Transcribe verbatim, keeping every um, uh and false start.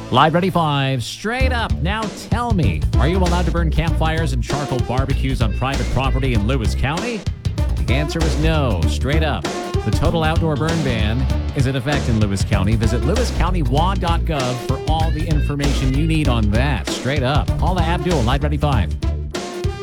Live Ready five, straight up. Now tell me, are you allowed to burn campfires and charcoal barbecues on private property in Lewis County? The answer is no, straight up. The total outdoor burn ban is in effect in Lewis County. Visit lewis county w a dot gov for all the information you need on that. Straight up. Paula Abdul, Live Ready five.